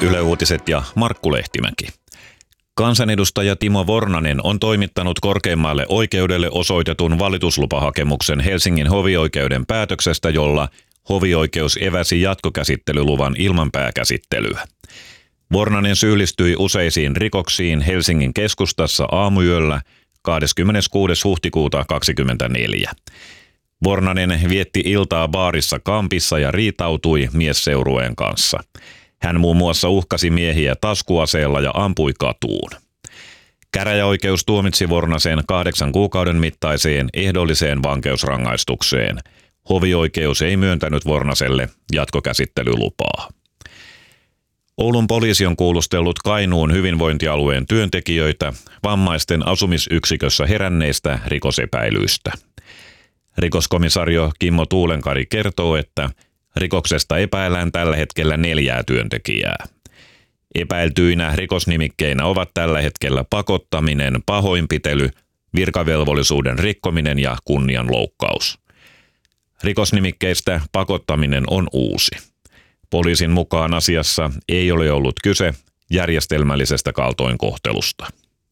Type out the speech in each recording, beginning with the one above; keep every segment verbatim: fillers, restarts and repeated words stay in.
Yle Uutiset ja Markku Lehtimäki. Kansanedustaja Timo Vornanen on toimittanut korkeimmalle oikeudelle osoitetun valituslupahakemuksen Helsingin hovioikeuden päätöksestä, jolla hovioikeus eväsi jatkokäsittelyluvan ilman pääkäsittelyä. Vornanen syyllistyi useisiin rikoksiin Helsingin keskustassa aamuyöllä kahdeskymmeneskuudes huhtikuuta kaksikymmentäneljä. Vornanen vietti iltaa baarissa Kampissa ja riitautui miesseurueen kanssa. Hän muun muassa uhkasi miehiä taskuaseella ja ampui katuun. Käräjäoikeus tuomitsi Vornasen kahdeksan kuukauden mittaiseen ehdolliseen vankeusrangaistukseen. Hovioikeus ei myöntänyt Vornaselle jatkokäsittelylupaa. Oulun poliisi on kuulustellut Kainuun hyvinvointialueen työntekijöitä vammaisten asumisyksikössä heränneistä rikosepäilyistä. Rikoskomisario Kimmo Tuulenkari kertoo, että rikoksesta epäillään tällä hetkellä neljää työntekijää. Epäiltyinä rikosnimikkeinä ovat tällä hetkellä pakottaminen, pahoinpitely, virkavelvollisuuden rikkominen ja kunnianloukkaus. Rikosnimikkeistä pakottaminen on uusi. Poliisin mukaan asiassa ei ole ollut kyse järjestelmällisestä kaltoinkohtelusta.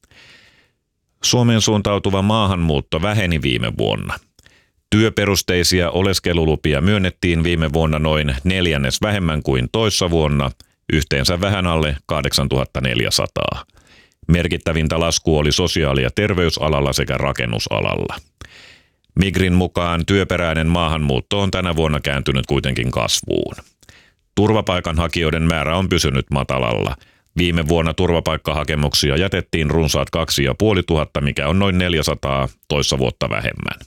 Suomeen suuntautuva maahanmuutto väheni viime vuonna. Työperusteisia oleskelulupia myönnettiin viime vuonna noin neljännes vähemmän kuin toissa vuonna, yhteensä vähän alle kahdeksantuhattaneljäsataa. Merkittävintä laskua oli sosiaali- ja terveysalalla sekä rakennusalalla. Migrin mukaan työperäinen maahanmuutto on tänä vuonna kääntynyt kuitenkin kasvuun. Turvapaikanhakijoiden määrä on pysynyt matalalla. Viime vuonna turvapaikkahakemuksia jätettiin runsaat kaksi ja puoli tuhatta, mikä on noin neljäsataa toissa vuotta vähemmän.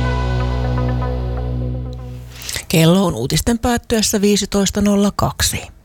Kello on uutisten päättyessä viisitoista nolla kaksi.